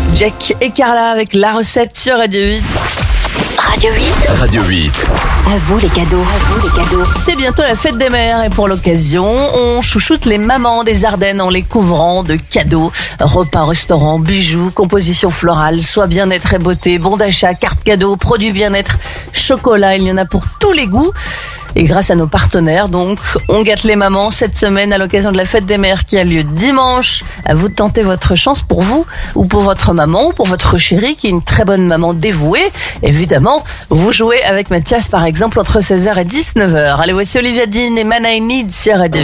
Jack et Carla avec la recette sur Radio 8. Radio 8. Radio 8. À vous les cadeaux. C'est bientôt la fête des mères et pour l'occasion, on chouchoute les mamans des Ardennes en les couvrant de cadeaux. Repas, restaurants, bijoux, composition florale, soins bien-être et beauté, bons d'achat, cartes cadeaux, produits bien-être, chocolat, il y en a pour tous les goûts. Et grâce à nos partenaires, donc, on gâte les mamans cette semaine à l'occasion de la fête des mères qui a lieu dimanche. À vous de tenter votre chance pour vous, ou pour votre maman, ou pour votre chérie qui est une très bonne maman dévouée. Évidemment, vous jouez avec Mathias par exemple entre 16h et 19h. Allez, voici Olivia Dean et Man I Need sur Radio.